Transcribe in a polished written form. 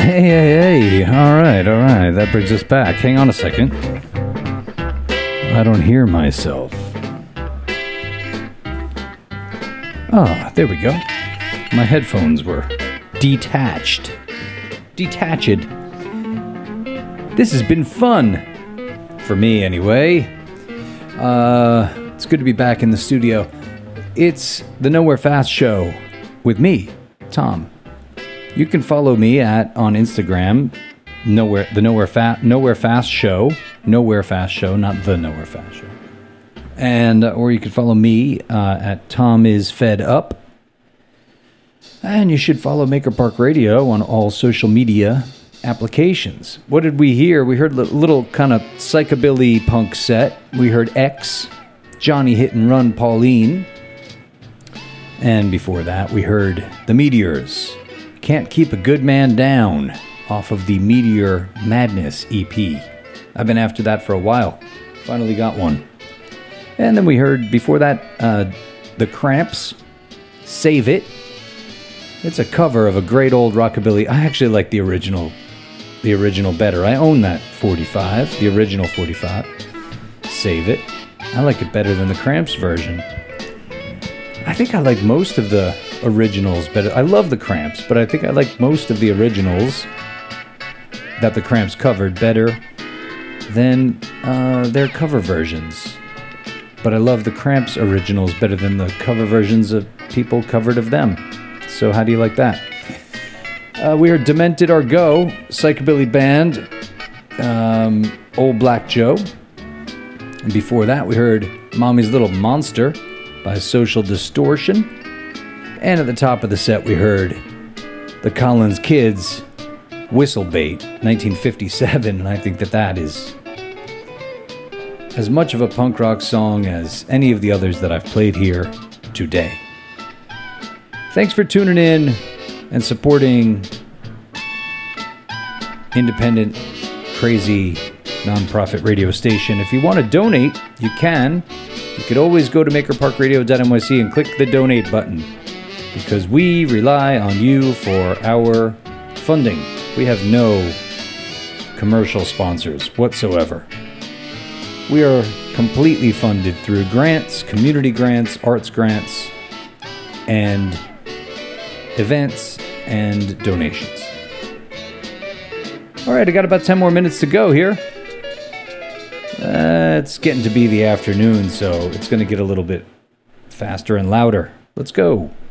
Hey. All right. That brings us back. Hang on a second. I don't hear myself. Ah, there we go. My headphones were detached. Detached. This has been fun. For me, anyway. It's good to be back in the studio. It's the Nowhere Fast Show with me, Tom. You can follow me on Instagram, Nowhere Fast Show, not the Nowhere Fast Show, and or you can follow me at Tom is Fed Up, and you should follow Maker Park Radio on all social media applications. What did we hear? We heard a little kind of psychobilly punk set. We heard X, Johnny Hit and Run, Pauline, and before that we heard the Meteors. Can't Keep a Good Man Down off of the Meteor Madness EP. I've been after that for a while. Finally got one. And then we heard before that The Cramps, Save It. It's a cover of a great old rockabilly. I actually like the original better. I own that 45, the original 45. Save It. I like it better than the Cramps version. I think I like most of the originals better. I love the Cramps, but I think I like most of the originals that the Cramps covered better than their cover versions. But I love the Cramps originals better than the cover versions of people covered of them. So how do you like that? We heard Demented Our Go, Psychobilly Band, Old Black Joe. And before that we heard Mommy's Little Monster by Social Distortion. And at the top of the set we heard the Collins Kids, Whistlebait, 1957, and I think that is as much of a punk rock song as any of the others that I've played here today. Thanks for tuning in and supporting independent, crazy, non-profit radio station. If you want to donate, you can. You could always go to makerparkradio.nyc and click the donate button, because we rely on you for our funding. We have no commercial sponsors whatsoever. We are completely funded through grants, community grants, arts grants, and events and donations. All right, I got about 10 more minutes to go here. It's getting to be the afternoon, so it's going to get a little bit faster and louder. Let's go.